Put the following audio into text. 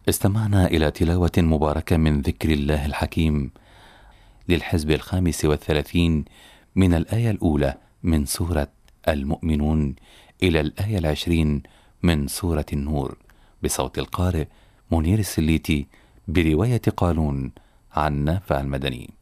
استمعنا إلى تلاوة مباركة من ذكر الله الحكيم للحزب 35 من الآية الأولى من سورة المؤمنون إلى الآية 20 من سورة النور، بصوت القارئ منير السليتي، برواية قالون عن نافع المدني.